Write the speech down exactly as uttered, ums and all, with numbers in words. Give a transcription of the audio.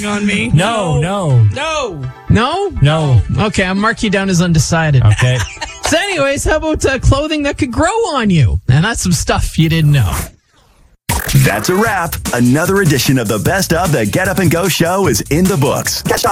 lying on me. No, no. No. No? No. Okay, I'll mark you down as undecided. Okay. So anyways, how about uh, clothing that could grow on you? And that's some stuff you didn't know. That's a wrap. Another edition of the Best of the Get Up and Go show is in the books. Catch